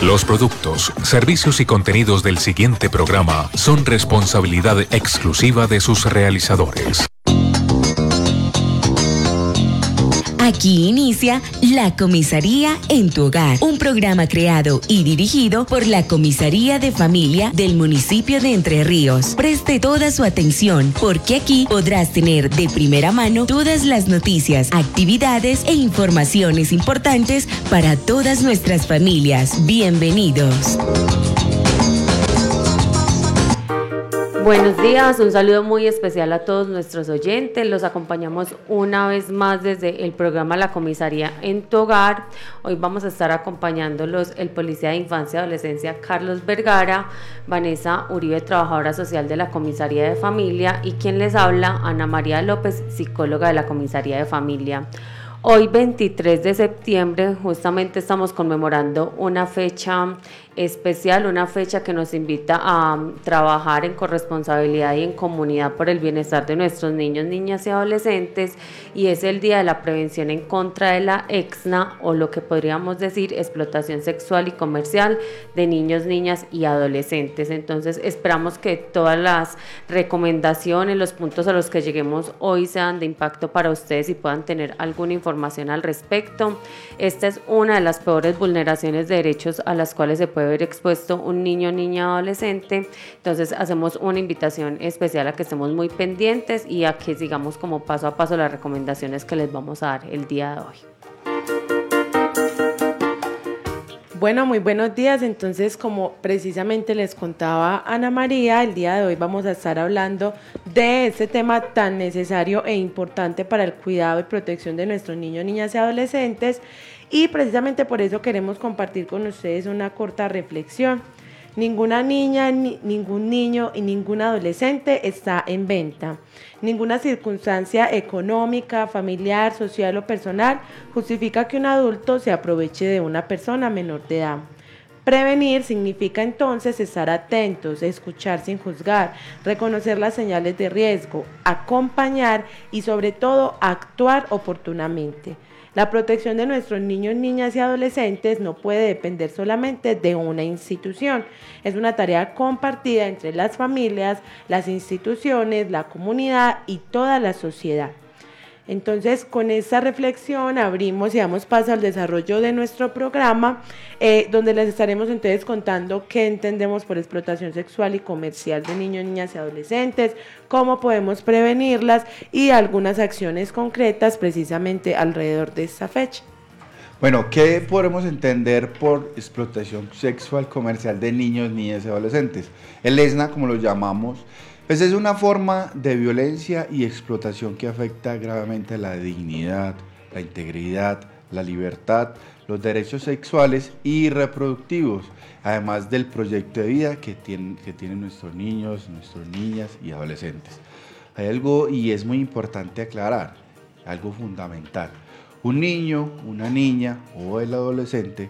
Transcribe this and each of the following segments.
Los productos, servicios y contenidos del siguiente programa son responsabilidad exclusiva de sus realizadores. Aquí inicia La Comisaría en tu Hogar, un programa creado y dirigido por la Comisaría de Familia del municipio de Entre Ríos. Preste toda su atención porque aquí podrás tener de primera mano todas las noticias, actividades e informaciones importantes para todas nuestras familias. Bienvenidos. Buenos días, un saludo muy especial a todos nuestros oyentes. Los acompañamos una vez más desde el programa La Comisaría en tu Hogar. Hoy vamos a estar acompañándolos el policía de Infancia y Adolescencia Carlos Vergara, Vanessa Uribe, trabajadora social de la Comisaría de Familia, y quien les habla, Ana María López, psicóloga de la Comisaría de Familia. Hoy 23 de septiembre justamente estamos conmemorando una fecha especial, una fecha que nos invita a trabajar en corresponsabilidad y en comunidad por el bienestar de nuestros niños, niñas y adolescentes, y es el Día de la Prevención en contra de la EXNA, o lo que podríamos decir explotación sexual y comercial de niños, niñas y adolescentes. Entonces esperamos que todas las recomendaciones, los puntos a los que lleguemos hoy sean de impacto para ustedes y puedan tener alguna información al respecto. Esta es una de las peores vulneraciones de derechos a las cuales se puede ver expuesto un niño, niña, adolescente. Entonces hacemos una invitación especial a que estemos muy pendientes y a que sigamos como paso a paso las recomendaciones que les vamos a dar el día de hoy. Bueno, muy buenos días. Entonces, como precisamente les contaba Ana María, el día de hoy vamos a estar hablando de este tema tan necesario e importante para el cuidado y protección de nuestros niños, niñas y adolescentes, y precisamente por eso queremos compartir con ustedes una corta reflexión. Ninguna niña, ningún niño y ningún adolescente está en venta. Ninguna circunstancia económica, familiar, social o personal justifica que un adulto se aproveche de una persona menor de edad. Prevenir significa entonces estar atentos, escuchar sin juzgar, reconocer las señales de riesgo, acompañar y sobre todo actuar oportunamente. La protección de nuestros niños, niñas y adolescentes no puede depender solamente de una institución. Es una tarea compartida entre las familias, las instituciones, la comunidad y toda la sociedad. Entonces, con esta reflexión abrimos y damos paso al desarrollo de nuestro programa, donde les estaremos entonces contando qué entendemos por explotación sexual y comercial de niños, niñas y adolescentes, cómo podemos prevenirlas y algunas acciones concretas precisamente alrededor de esta fecha. Bueno, ¿qué podemos entender por explotación sexual comercial de niños, niñas y adolescentes? El ESNA, como lo llamamos, pues es una forma de violencia y explotación que afecta gravemente la dignidad, la integridad, la libertad, los derechos sexuales y reproductivos, además del proyecto de vida que tienen nuestros niños, nuestras niñas y adolescentes. Hay algo, y es muy importante aclarar, algo fundamental. Un niño, una niña o el adolescente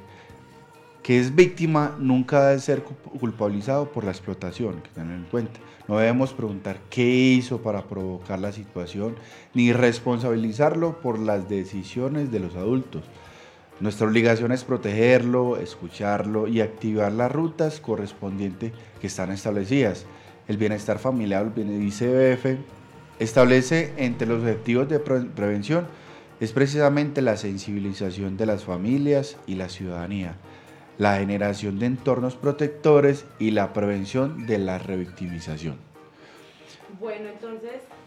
que es víctima nunca debe ser culpabilizado por la explotación, que tener en cuenta. No debemos preguntar qué hizo para provocar la situación, ni responsabilizarlo por las decisiones de los adultos. Nuestra obligación es protegerlo, escucharlo y activar las rutas correspondientes que están establecidas. El bienestar familiar, el ICBF, establece entre los objetivos de prevención es precisamente la sensibilización de las familias y la ciudadanía, la generación de entornos protectores y la prevención de la revictimización. Bueno, entonces,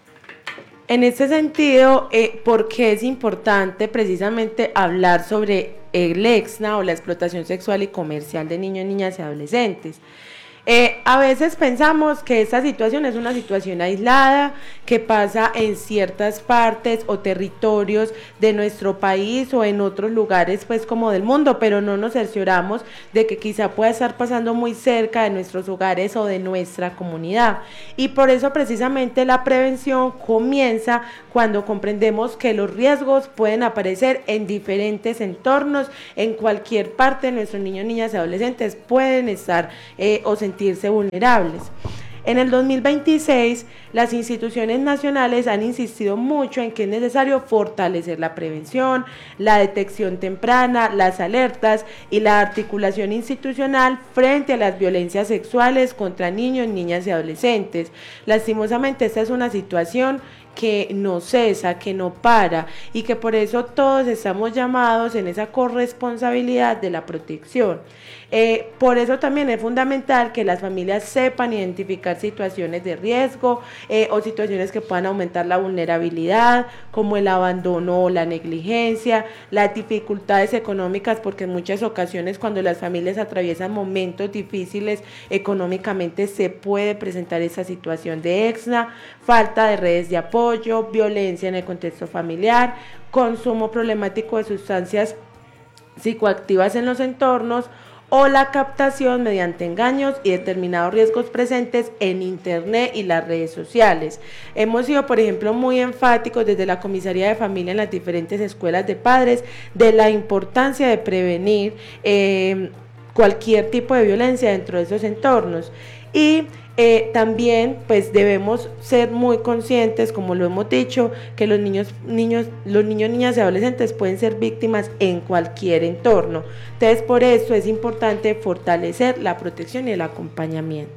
en este sentido, ¿por qué es importante precisamente hablar sobre el EXNA o la explotación sexual y comercial de niños, niñas y adolescentes? A veces pensamos que esta situación es una situación aislada que pasa en ciertas partes o territorios de nuestro país o en otros lugares pues como del mundo, pero no nos cercioramos de que quizá pueda estar pasando muy cerca de nuestros hogares o de nuestra comunidad, y por eso precisamente la prevención comienza cuando comprendemos que los riesgos pueden aparecer en diferentes entornos, en cualquier parte de nuestros niños, niñas y adolescentes pueden estar o sentirse vulnerables. En el 2026, las instituciones nacionales han insistido mucho en que es necesario fortalecer la prevención, la detección temprana, las alertas y la articulación institucional frente a las violencias sexuales contra niños, niñas y adolescentes. Lastimosamente, esta es una situación que no cesa, que no para, y que por eso todos estamos llamados en esa corresponsabilidad de la protección. Por eso también es fundamental que las familias sepan identificar situaciones de riesgo o situaciones que puedan aumentar la vulnerabilidad, como el abandono o la negligencia, las dificultades económicas, porque en muchas ocasiones cuando las familias atraviesan momentos difíciles económicamente se puede presentar esa situación de EXNA, falta de redes de apoyo, violencia en el contexto familiar, consumo problemático de sustancias psicoactivas en los entornos, o la captación mediante engaños y determinados riesgos presentes en Internet y las redes sociales. Hemos sido, por ejemplo, muy enfáticos desde la Comisaría de Familia en las diferentes escuelas de padres de la importancia de prevenir cualquier tipo de violencia dentro de esos entornos. Y también pues debemos ser muy conscientes, como lo hemos dicho, que los niños, niñas y adolescentes pueden ser víctimas en cualquier entorno. Entonces, por eso es importante fortalecer la protección y el acompañamiento.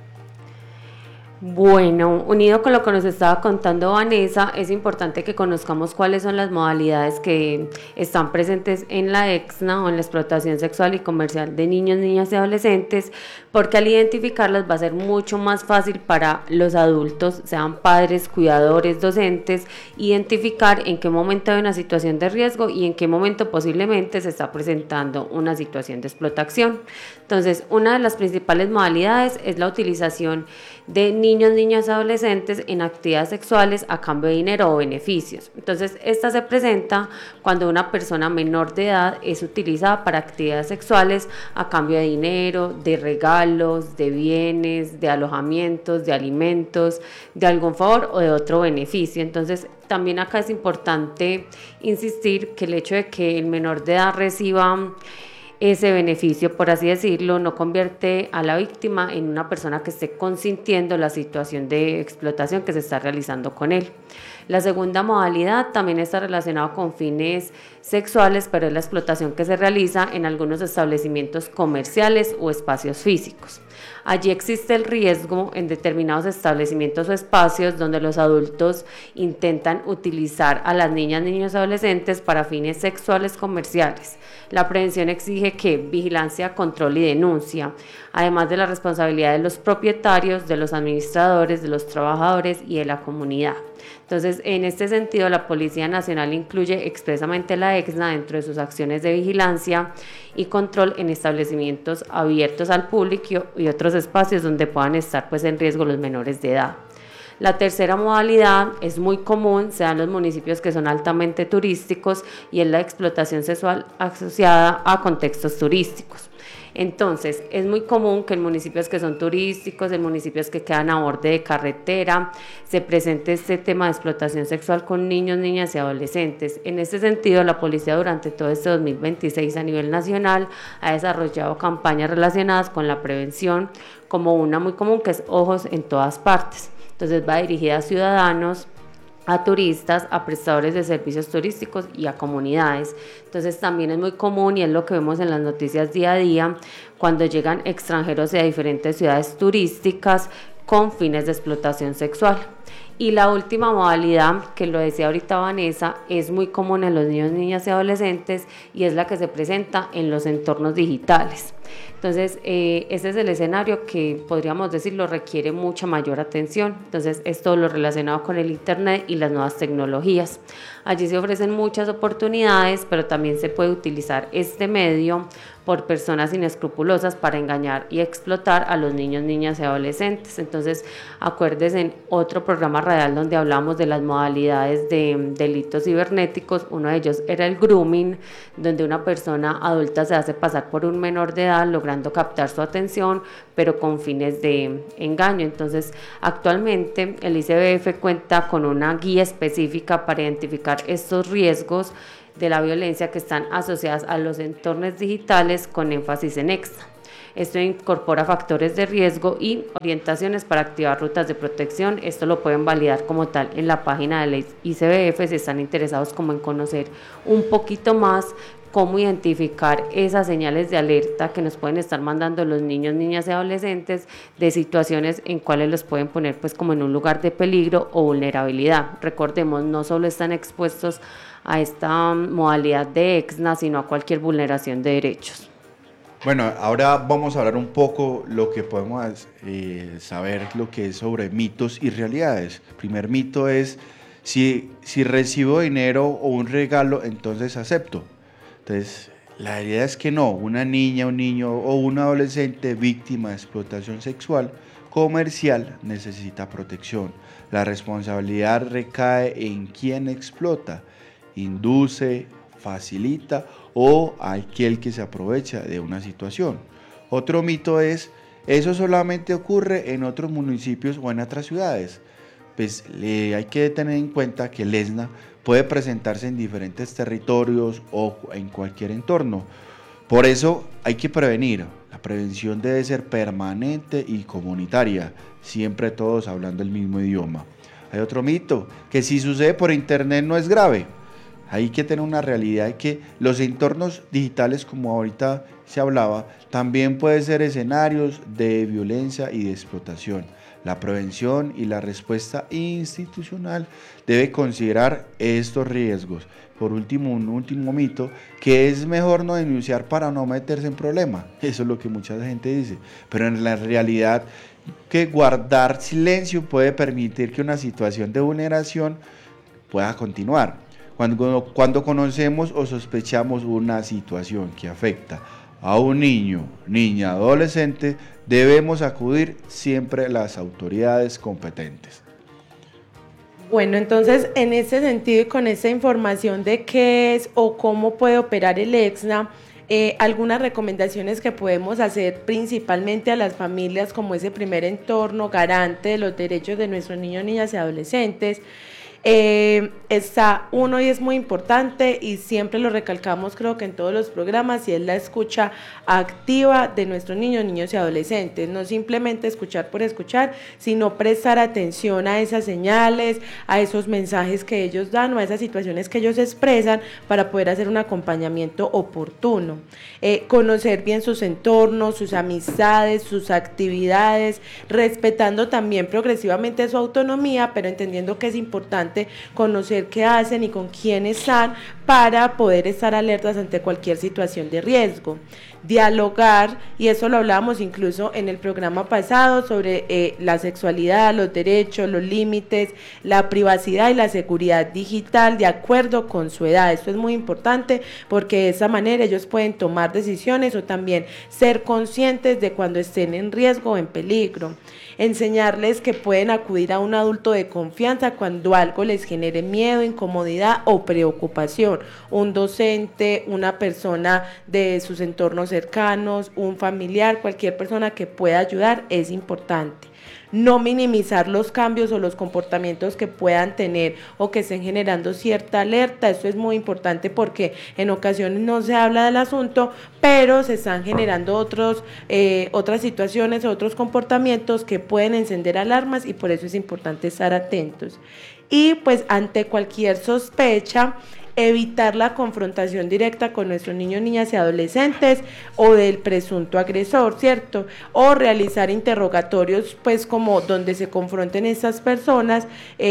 Bueno, unido con lo que nos estaba contando Vanessa, es importante que conozcamos cuáles son las modalidades que están presentes en la EXNA o en la explotación sexual y comercial de niños, niñas y adolescentes, porque al identificarlas va a ser mucho más fácil para los adultos, sean padres, cuidadores, docentes, identificar en qué momento hay una situación de riesgo y en qué momento posiblemente se está presentando una situación de explotación. Entonces, una de las principales modalidades es la utilización de niños, niñas y adolescentes en actividades sexuales a cambio de dinero o beneficios. Entonces, esta se presenta cuando una persona menor de edad es utilizada para actividades sexuales a cambio de dinero, de regalos, de bienes, de alojamientos, de alimentos, de algún favor o de otro beneficio. Entonces, también acá es importante insistir que el hecho de que el menor de edad reciba ese beneficio, por así decirlo, no convierte a la víctima en una persona que esté consintiendo la situación de explotación que se está realizando con él. La segunda modalidad también está relacionada con fines sexuales, pero es la explotación que se realiza en algunos establecimientos comerciales o espacios físicos. Allí existe el riesgo en determinados establecimientos o espacios donde los adultos intentan utilizar a las niñas, niños y adolescentes para fines sexuales comerciales. La prevención exige que vigilancia, control y denuncia, además de la responsabilidad de los propietarios, de los administradores, de los trabajadores y de la comunidad. Entonces, en este sentido, la Policía Nacional incluye expresamente la EXNA dentro de sus acciones de vigilancia y control en establecimientos abiertos al público y otros espacios donde puedan estar pues, en riesgo los menores de edad. La tercera modalidad es muy común, se da en los municipios que son altamente turísticos y es la explotación sexual asociada a contextos turísticos. Entonces, es muy común que en municipios que son turísticos, en municipios que quedan a borde de carretera, se presente este tema de explotación sexual con niños, niñas y adolescentes. En este sentido, la policía durante todo este 2026 a nivel nacional ha desarrollado campañas relacionadas con la prevención, como una muy común que es Ojos en Todas Partes. Entonces, va dirigida a ciudadanos, a turistas, a prestadores de servicios turísticos y a comunidades. Entonces también es muy común y es lo que vemos en las noticias día a día cuando llegan extranjeros de diferentes ciudades turísticas con fines de explotación sexual. Y la última modalidad, que lo decía ahorita Vanessa, es muy común en los niños, niñas y adolescentes y es la que se presenta en los entornos digitales. Entonces, ese es el escenario que podríamos decirlo requiere mucha mayor atención. Entonces, es todo lo relacionado con el Internet y las nuevas tecnologías. Allí se ofrecen muchas oportunidades, pero también se puede utilizar este medio por personas inescrupulosas para engañar y explotar a los niños, niñas y adolescentes. Entonces, acuérdense en otro programa radial donde hablamos de las modalidades de delitos cibernéticos. Uno de ellos era el grooming, donde una persona adulta se hace pasar por un menor de edad, logrando captar su atención, pero con fines de engaño. Entonces, actualmente el ICBF cuenta con una guía específica para identificar estos riesgos de la violencia que están asociadas a los entornos digitales con énfasis en EXNA. Esto incorpora factores de riesgo y orientaciones para activar rutas de protección. Esto lo pueden validar como tal en la página de la ICBF si están interesados como en conocer un poquito más cómo identificar esas señales de alerta que nos pueden estar mandando los niños, niñas y adolescentes de situaciones en cuales los pueden poner pues como en un lugar de peligro o vulnerabilidad. Recordemos, no solo están expuestos a esta modalidad de EXNA, sino a cualquier vulneración de derechos. Bueno, ahora vamos a hablar un poco lo que podemos saber lo que es sobre mitos y realidades. El primer mito es si recibo dinero o un regalo, entonces acepto. Entonces, la idea es que no, una niña, un niño o un adolescente víctima de explotación sexual comercial necesita protección. La responsabilidad recae en quien explota, induce, facilita o aquel que se aprovecha de una situación. Otro mito es, eso solamente ocurre en otros municipios o en otras ciudades. Pues hay que tener en cuenta que el EXNA puede presentarse en diferentes territorios o en cualquier entorno. Por eso hay que prevenir. La prevención debe ser permanente y comunitaria, siempre todos hablando el mismo idioma. Hay otro mito, que si sucede por internet no es grave. Hay que tener una realidad de que los entornos digitales, como ahorita se hablaba, también pueden ser escenarios de violencia y de explotación. La prevención y la respuesta institucional debe considerar estos riesgos. Por último, un último mito, que es mejor no denunciar para no meterse en problemas. Eso es lo que mucha gente dice. Pero en la realidad, que guardar silencio puede permitir que una situación de vulneración pueda continuar. Cuando conocemos o sospechamos una situación que afecta a un niño, niña, adolescente, debemos acudir siempre a las autoridades competentes. Bueno, entonces en ese sentido y con esa información de qué es o cómo puede operar el EXNA, algunas recomendaciones que podemos hacer principalmente a las familias como ese primer entorno garante de los derechos de nuestros niños, niñas y adolescentes. Está uno y es muy importante y siempre lo recalcamos creo que en todos los programas, y es la escucha activa de nuestros niños, niños y adolescentes. No simplemente escuchar por escuchar, sino prestar atención a esas señales, a esos mensajes que ellos dan o a esas situaciones que ellos expresan para poder hacer un acompañamiento oportuno. Conocer bien sus entornos, sus amistades, sus actividades, respetando también progresivamente su autonomía, pero entendiendo que es importante conocer qué hacen y con quién están para poder estar alertas ante cualquier situación de riesgo. Dialogar, y eso lo hablábamos incluso en el programa pasado sobre la sexualidad, los derechos, los límites, la privacidad y la seguridad digital de acuerdo con su edad. Esto es muy importante porque de esa manera ellos pueden tomar decisiones o también ser conscientes de cuando estén en riesgo o en peligro. Enseñarles que pueden acudir a un adulto de confianza cuando algo les genere miedo, incomodidad o preocupación. Un docente, una persona de sus entornos cercanos, un familiar, cualquier persona que pueda ayudar es importante. No minimizar los cambios o los comportamientos que puedan tener o que estén generando cierta alerta. Esto es muy importante porque en ocasiones no se habla del asunto, pero se están generando otras situaciones, otros comportamientos que pueden encender alarmas, y por eso es importante estar atentos. Y pues ante cualquier sospecha, evitar la confrontación directa con nuestros niños, niñas y adolescentes o del presunto agresor, ¿cierto? O realizar interrogatorios, pues como donde se confronten estas personas,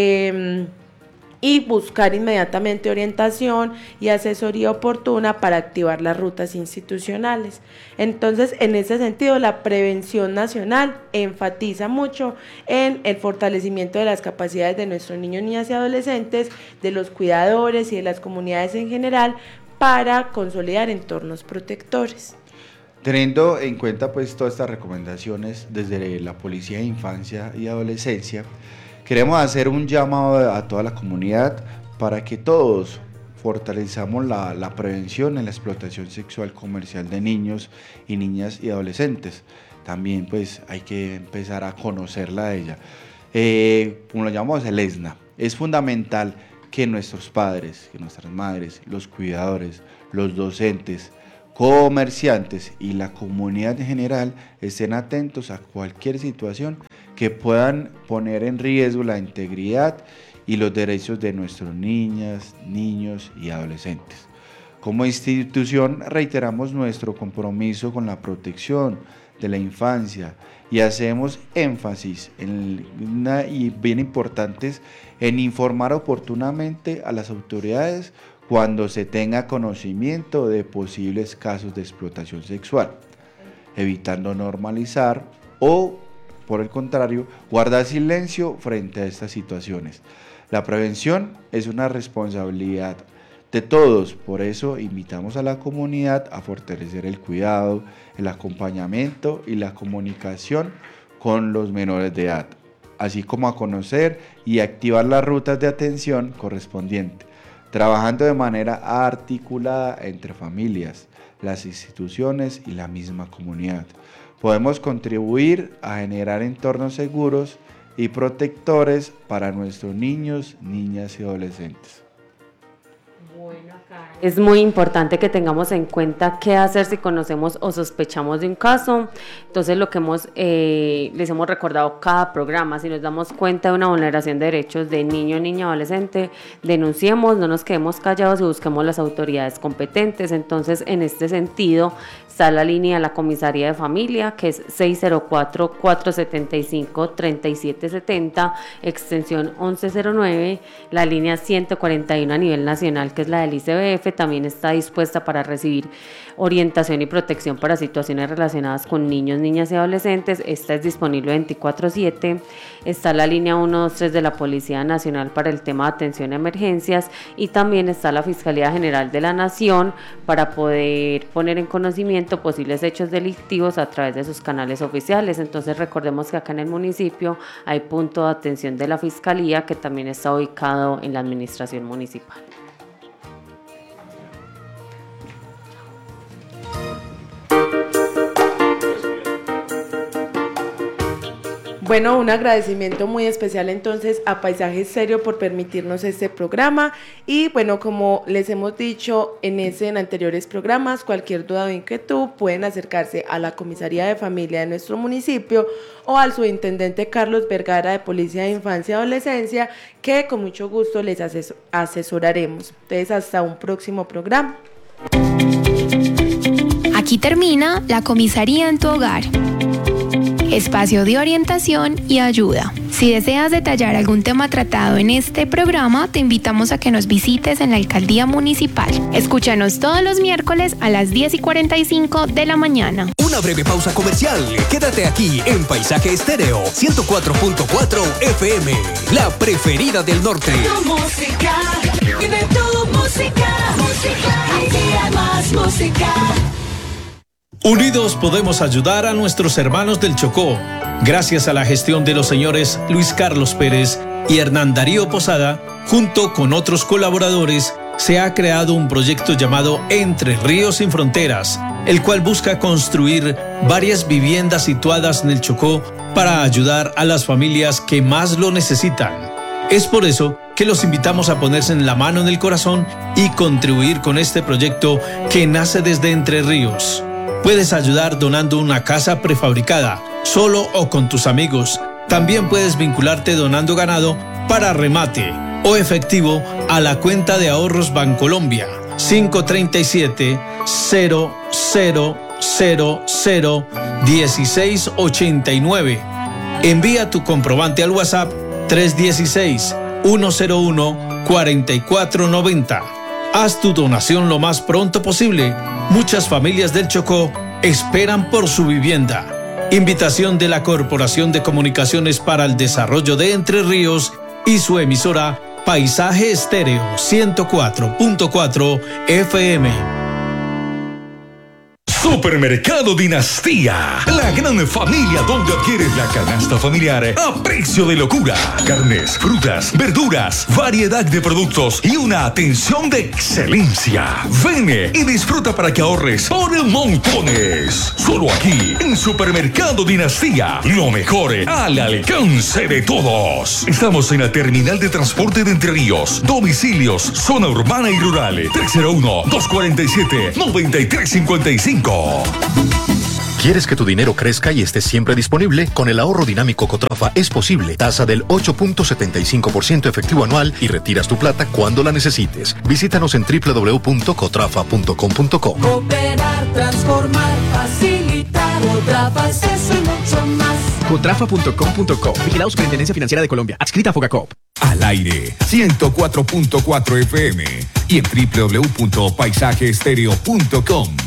y buscar inmediatamente orientación y asesoría oportuna para activar las rutas institucionales. Entonces, en ese sentido, la prevención nacional enfatiza mucho en el fortalecimiento de las capacidades de nuestros niños, niñas y adolescentes, de los cuidadores y de las comunidades en general para consolidar entornos protectores. Teniendo en cuenta pues todas estas recomendaciones desde la Policía de Infancia y Adolescencia, queremos hacer un llamado a toda la comunidad para que todos fortalezcamos la prevención en la explotación sexual comercial de niños y niñas y adolescentes. También pues hay que empezar a conocerla a ella. Como lo llamamos el EXNA, es fundamental que nuestros padres, que nuestras madres, los cuidadores, los docentes, comerciantes y la comunidad en general estén atentos a cualquier situación que puedan poner en riesgo la integridad y los derechos de nuestras niñas, niños y adolescentes. Como institución reiteramos nuestro compromiso con la protección de la infancia y hacemos énfasis y bien importantes en informar oportunamente a las autoridades cuando se tenga conocimiento de posibles casos de explotación sexual, evitando normalizar o, por el contrario, guardar silencio frente a estas situaciones. La prevención es una responsabilidad de todos, por eso invitamos a la comunidad a fortalecer el cuidado, el acompañamiento y la comunicación con los menores de edad, así como a conocer y activar las rutas de atención correspondientes, trabajando de manera articulada entre familias, las instituciones y la misma comunidad. Podemos contribuir a generar entornos seguros y protectores para nuestros niños, niñas y adolescentes. Es muy importante que tengamos en cuenta qué hacer si conocemos o sospechamos de un caso. Entonces, lo que les hemos recordado cada programa, si nos damos cuenta de una vulneración de derechos de niño, niña, adolescente, denunciemos, no nos quedemos callados y busquemos las autoridades competentes. Entonces, en este sentido, está la línea de la Comisaría de Familia, que es 604-475-3770, extensión 1109, la línea 141 a nivel nacional, que es la del ICBF, también está dispuesta para recibir orientación y protección para situaciones relacionadas con niños, niñas y adolescentes. Esta es disponible 24/7. Está la línea 123 de la Policía Nacional para el tema de atención a emergencias, y también está la Fiscalía General de la Nación para poder poner en conocimiento posibles hechos delictivos a través de sus canales oficiales. Entonces, recordemos que acá en el municipio hay punto de atención de la Fiscalía, que también está ubicado en la administración municipal. Bueno, un agradecimiento muy especial entonces a Paisaje Estéreo por permitirnos este programa, y bueno, como les hemos dicho en anteriores programas, cualquier duda o inquietud pueden acercarse a la Comisaría de Familia de nuestro municipio o al subintendente Carlos Vergara de Policía de Infancia y Adolescencia, que con mucho gusto les asesoraremos. Entonces, hasta un próximo programa. Aquí termina la Comisaría en tu Hogar. Espacio de orientación y ayuda. Si deseas detallar algún tema tratado en este programa, te invitamos a que nos visites en la Alcaldía Municipal. Escúchanos todos los miércoles a las 10:45 de la mañana. Una breve pausa comercial. Quédate aquí en Paisaje Estéreo 104.4 FM, la preferida del norte. Tu música, vive tu música, aquí hay más música. Unidos podemos ayudar a nuestros hermanos del Chocó. Gracias a la gestión de los señores Luis Carlos Pérez y Hernán Darío Posada, junto con otros colaboradores, se ha creado un proyecto llamado Entre Ríos Sin Fronteras, el cual busca construir varias viviendas situadas en el Chocó para ayudar a las familias que más lo necesitan. Es por eso que los invitamos a ponerse en la mano en el corazón y contribuir con este proyecto que nace desde Entre Ríos. Puedes ayudar donando una casa prefabricada, solo o con tus amigos. También puedes vincularte donando ganado para remate o efectivo a la cuenta de ahorros Bancolombia 537-0000-1689. Envía tu comprobante al WhatsApp 316-101-4490. Haz tu donación lo más pronto posible. Muchas familias del Chocó esperan por su vivienda. Invitación de la Corporación de Comunicaciones para el Desarrollo de Entre Ríos y su emisora Paisaje Estéreo 104.4 FM. Supermercado Dinastía, la gran familia donde adquieres la canasta familiar a precio de locura. Carnes, frutas, verduras, variedad de productos y una atención de excelencia. Ven y disfruta para que ahorres por montones. Solo aquí, en Supermercado Dinastía. Lo mejor al alcance de todos. Estamos en la terminal de transporte de Entre Ríos. Domicilios, zona urbana y rural. 301-247-9355. ¿Quieres que tu dinero crezca y esté siempre disponible? Con el ahorro dinámico Cotrafa es posible. Tasa del 8.75% efectivo anual y retiras tu plata cuando la necesites. Visítanos en www.cotrafa.com.co. Cooperar, transformar, facilitar. Cotrafa es eso y mucho más. Cotrafa.com.co. Vigilado Superintendencia Financiera de Colombia. Adscrita a Fogacop. Al aire, 104.4 FM y en www.paisajeestereo.com.